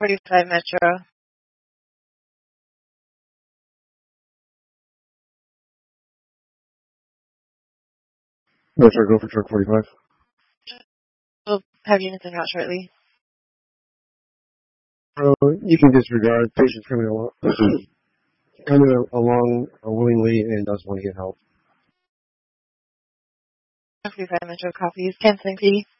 45 Metro. Metro, go for truck 45. We'll have units en route shortly. You can disregard. Patient's coming along willingly and does want to get help. 45 Metro copies. Canceling P.